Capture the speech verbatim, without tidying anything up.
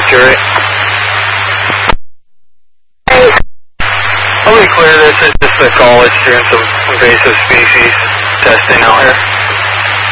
Jury. I'll be clear, this is just the college doing some invasive species testing out here.